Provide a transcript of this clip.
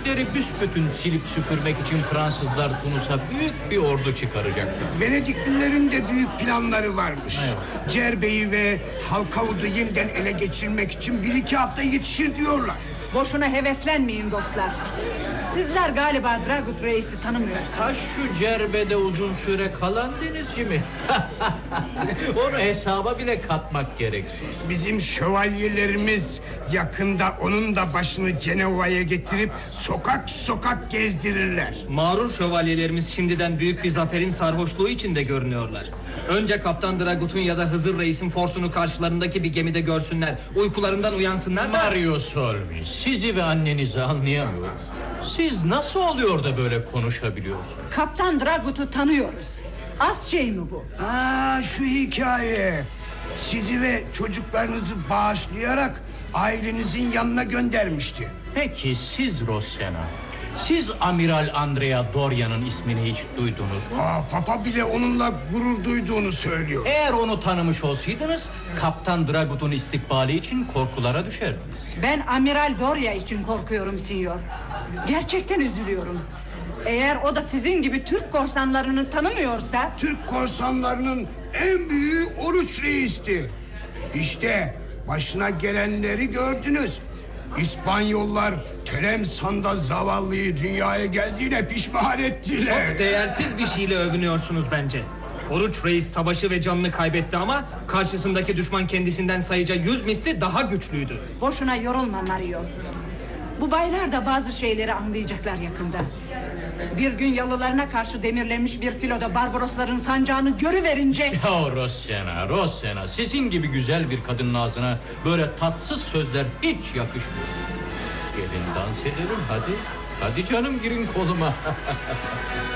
Venedikleri büsbütün silip süpürmek için Fransızlar Tunus'a büyük bir ordu çıkaracaklar. Venediklilerin de büyük planları varmış. Evet. Cerbe'yi ve Halkavud'u yeniden ele geçirmek için 1-2 hafta yetişir diyorlar. Boşuna heveslenmeyin dostlar. Sizler galiba Dragut Reis'i tanımıyorsunuz. Ha şu Cerbe'de uzun süre kalan denizci mi? Onu hesaba bile katmak gerek. Bizim şövalyelerimiz yakında onun da başını Cenova'ya getirip sokak sokak gezdirirler. Mağrur şövalyelerimiz şimdiden büyük bir zaferin sarhoşluğu içinde görünüyorlar. Önce Kaptan Dragut'un ya da Hızır Reis'in forsunu karşılarındaki bir gemide görsünler. Uykularından uyansınlar da... Mario Solvi, sizi ve annenizi anlayamıyorum. Siz nasıl oluyor da böyle konuşabiliyorsunuz? Kaptan Dragut'u tanıyoruz. Az şey mi bu? Şu hikaye. Sizi ve çocuklarınızı bağışlayarak ailenizin yanına göndermişti. Peki siz Rossena, siz Amiral Andrea Doria'nın ismini hiç duydunuz mu? Papa bile onunla gurur duyduğunu söylüyor. Eğer onu tanımış olsaydınız, Kaptan Dragut'un istikbali için korkulara düşerdiniz. Ben Amiral Doria için korkuyorum sinyor. Gerçekten üzülüyorum. Eğer o da sizin gibi Türk korsanlarını tanımıyorsa... Türk korsanlarının en büyüğü Oruç Reis'ti. İşte başına gelenleri gördünüz. İspanyollar Tlemsan'da zavallıyı dünyaya geldiğine pişman ettiler. Çok değersiz bir şeyle övünüyorsunuz bence. Oruç Reis savaşı ve canını kaybetti ama karşısındaki düşman kendisinden sayıca 100 misli daha güçlüydü. Boşuna yorulma Mario. Bu baylar da bazı şeyleri anlayacaklar yakında. Bir gün yalılarına karşı demirlenmiş bir filoda Barbarosların sancağını görüverince... Ya Rossena, sizin gibi güzel bir kadının ağzına böyle tatsız sözler hiç yakışmıyor. Gelin dans edelim hadi. Hadi canım, girin koluma.